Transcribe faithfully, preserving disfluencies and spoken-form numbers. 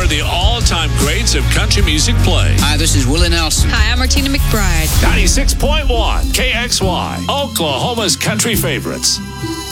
where the all-time greats of country music play. Hi, this is Willie Nelson. Hi, I'm Martina McBride. ninety-six point one K X Y, Oklahoma's country favorites.